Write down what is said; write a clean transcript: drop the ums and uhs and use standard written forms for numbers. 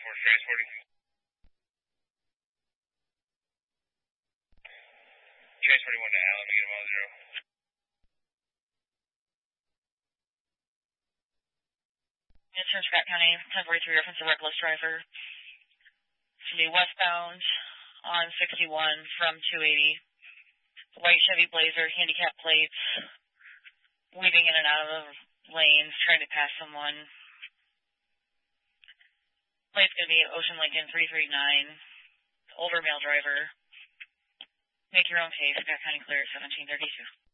transporting. Transporting 1 to Allen, get him on 0. It's from Scott County, 1043, reference a reckless driver. It's going to be westbound on 61 from 280. White Chevy Blazer, handicap plates, weaving in and out of lanes, trying to pass someone. Plate's going to be Ocean Lincoln 339, older male driver. Make your own case, Scott County clear at 1732.